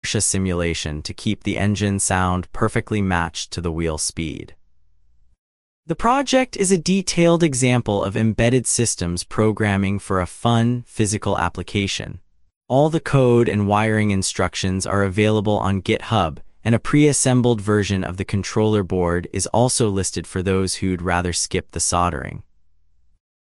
inertia simulation to keep the engine sound perfectly matched to the wheel speed. The project is a detailed example of embedded systems programming for a fun, physical application. All the code and wiring instructions are available on GitHub, and a pre-assembled version of the controller board is also listed for those who'd rather skip the soldering.